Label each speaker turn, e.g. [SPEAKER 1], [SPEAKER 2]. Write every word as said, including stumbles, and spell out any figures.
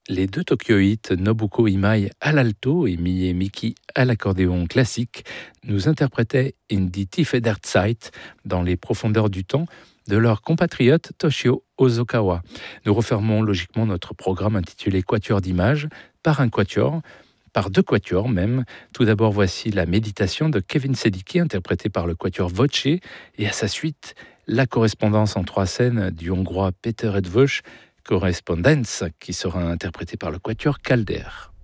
[SPEAKER 1] Les deux Tokyoïtes, Nobuko Imai à l'alto et Mie Miki à l'accordéon classique, nous interprétaient In die Tiefe der Zeit, dans les profondeurs du temps, de leur compatriote Toshio Ozokawa. Nous refermons logiquement notre programme intitulé Quatuor d'images par un quatuor, par deux quatuors même. Tout d'abord, voici la méditation de Kevin Sedicki, interprétée par le quatuor Voce, et à sa suite, la correspondance en trois scènes du hongrois Peter Edvös, Correspondence, qui sera interprété par le quatuor Calder.